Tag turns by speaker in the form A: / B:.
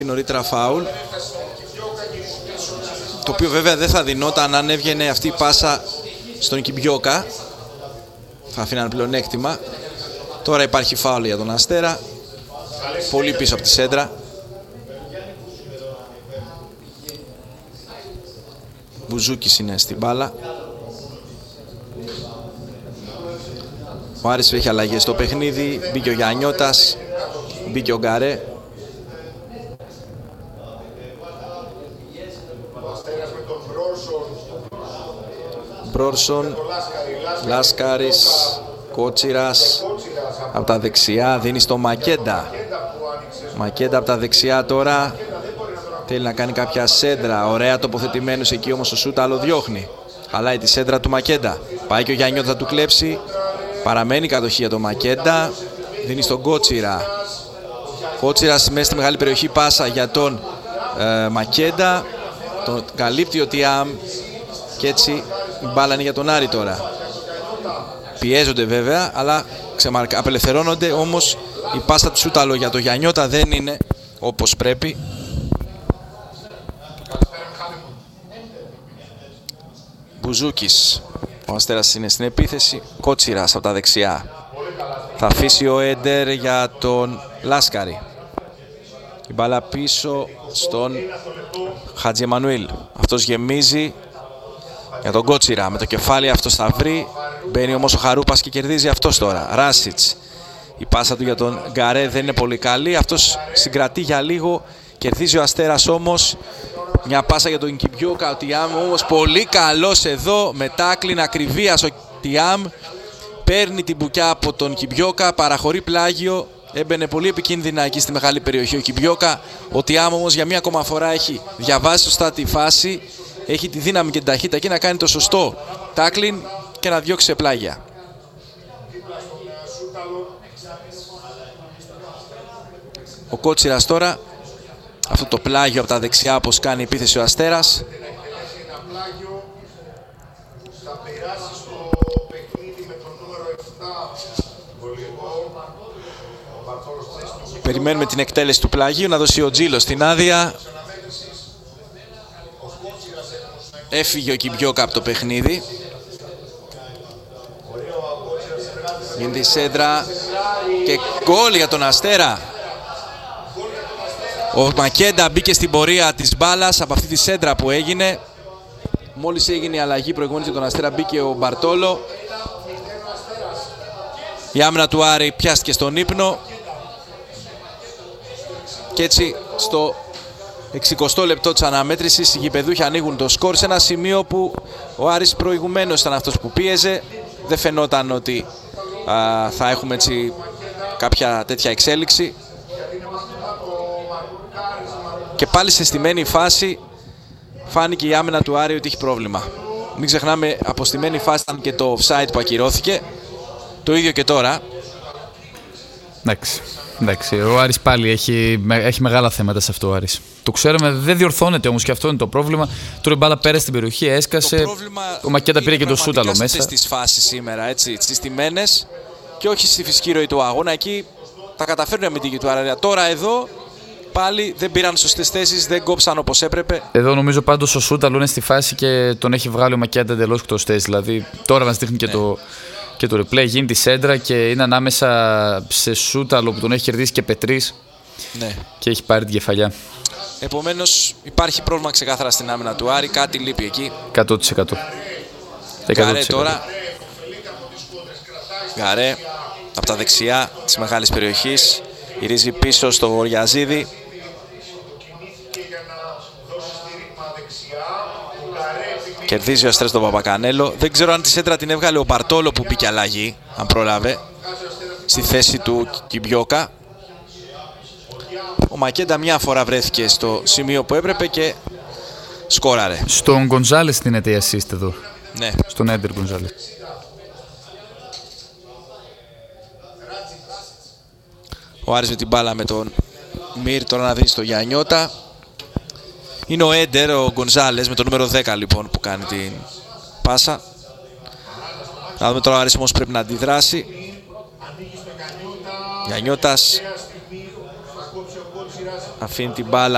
A: Νωρίτερα φάουλ, το οποίο βέβαια δεν θα δινόταν αν έβγαινε αυτή η πάσα στον Κιμπιόκα. Θα αφήναν πλεονέκτημα. Τώρα υπάρχει φάουλ για τον Αστέρα, πολύ πίσω από τη σέντρα. Μπουζούκης είναι στην μπάλα. Ο Άρης έχει αλλαγές στο παιχνίδι. Μπήκε ο Γιαννιώτας, μπήκε ο Γκαρέ. Μπρόρσον, Λάσκαρης, Κότσιρας από τα δεξιά, δίνει στο Μακέντα. Μακέντα από τα δεξιά τώρα, θέλει να κάνει κάποια σέντρα, ωραία τοποθετημένος εκεί, όμως ο Σούταλο διώχνει. Χαλάει τη σέντρα του Μακέντα, πάει και ο Γιάννιωτ θα του κλέψει, παραμένει κατοχή για τον Μακέντα, δίνει στον Κότσιρα. Κότσιρας μέσα στη μεγάλη περιοχή, πάσα για τον Μακέντα, τον καλύπτει ο Τιάμ και έτσι η μπάλα είναι για τον Άρη τώρα. Πιέζονται βέβαια, αλλά απελευθερώνονται, όμως η πάσα του Σούταλο για το Γιαννιώτα δεν είναι όπως πρέπει. Μπουζούκης, ο Αστέρας είναι στην επίθεση, Κότσιρας από τα δεξιά. Θα αφήσει ο Έντερ για τον Λάσκαρη. Η μπάλα πίσω στον Χατζη Εμμανουήλ. Αυτός γεμίζει για τον Κότσιρα, με το κεφάλι αυτός θα βρει. Μπαίνει όμως ο Χαρούπας και κερδίζει αυτός τώρα. Ράσιτς. Η πάσα του για τον Γκαρέ δεν είναι πολύ καλή. Αυτός συγκρατεί για λίγο. Κερδίζει ο Αστέρας όμως. Μια πάσα για τον Κιμπιόκα. Ο Τιάμ όμως πολύ καλός εδώ. Με τάκλιν ακριβίας ο Τιάμ. Παίρνει την μπουκιά από τον Κιμπιόκα. Παραχωρεί πλάγιο. Έμπαινε πολύ επικίνδυνα εκεί στη μεγάλη περιοχή ο Κιμπιόκα. Ο Τιάμ όμως για μία ακόμα φορά έχει διαβάσει σωστά τη φάση. Έχει τη δύναμη και την ταχύτητα και να κάνει το σωστό τάκλιν και να διώξει σε πλάγια. Ο Κότσιρας τώρα, αυτό το πλάγιο από τα δεξιά όπως κάνει επίθεση ο Αστέρας. Περιμένουμε την εκτέλεση του πλάγιου, να δώσει ο Τζίλος την άδεια. Έφυγε ο Κιμπιόκα από το παιχνίδι. Γίνεται η σέντρα και γκολ για τον Αστέρα. Ο Μακέντα μπήκε στην πορεία της μπάλας από αυτή τη σέντρα που έγινε. Μόλις έγινε η αλλαγή προηγούμενη για τον Αστέρα, μπήκε ο Μπαρτόλο. Η άμυνα του Άρη πιάστηκε στον ύπνο. Και έτσι στο 60 λεπτό της αναμέτρησης οι γηπεδούχοι ανοίγουν το σκορ σε ένα σημείο που ο Άρης προηγουμένως ήταν αυτός που πίεζε. Δεν φαινόταν ότι θα έχουμε έτσι κάποια τέτοια εξέλιξη. Και πάλι σε στημένη φάση φάνηκε η άμυνα του Άρη ότι έχει πρόβλημα. Μην ξεχνάμε, από στημένη φάση ήταν και το offside που ακυρώθηκε. Το ίδιο και τώρα.
B: Εντάξει, ο Άρης πάλι έχει μεγάλα θέματα σε αυτό ο Άρης. Το ξέρουμε, δεν διορθώνεται όμως και αυτό είναι το πρόβλημα. Τώρα η μπάλα πέρασε στην περιοχή, έσκασε. Ο Μακέντα πήρε και το Σούταλο μέσα.
A: Στις φάσεις σήμερα, έτσι, στις τιμένες και όχι στη φυσική ροή του αγώνα. Εκεί τα καταφέρνουν η αμυντική του Άρη. Τώρα εδώ πάλι δεν πήραν σωστές θέσεις, δεν κόψαν όπως έπρεπε.
B: Εδώ νομίζω πάντως ο Σούταλο είναι στη φάση και τον έχει βγάλει ο Μακέντα εντελώς εκτός θέσης. Δηλαδή τώρα μας δείχνει και το replay, γίνει τη σέντρα και είναι ανάμεσα σε Σούταλο που τον έχει κερδίσει και Πετρής.
A: Ναι.
B: Και έχει πάρει την κεφαλιά.
A: Επομένως υπάρχει πρόβλημα ξεκάθαρα στην άμυνα του Άρη, κάτι λείπει εκεί.
B: 100%.
A: Γκαρέ τώρα. Γκαρέ από τα δεξιά της μεγάλης περιοχής. Γυρίζει πίσω στο Γοριαζίδη. Κερδίζει ο Αστέρας τον Παπακανέλο. Δεν ξέρω αν τη σέντρα την έβγαλε ο Μπαρτόλο που μπήκε αλλαγή, αν πρόλαβε, στη θέση του Κιμπιόκα. Ο Μακέντα μια φορά βρέθηκε στο σημείο που έπρεπε και σκόραρε.
B: Στον Γκονζάλες δίνεται η assist εδώ.
A: Ναι.
B: Στον Έντερ Γκονζάλες.
A: Ο Άρης με την μπάλα με τον Μυρ τώρα να δίνει στο Γιαννιώτα. Είναι ο Έντερ, ο Γκονζάλες με το νούμερο 10 λοιπόν που κάνει την πάσα. Να δούμε τώρα ο Άρης όμως πρέπει να αντιδράσει. Γιαννιώτας αφήνει την μπάλα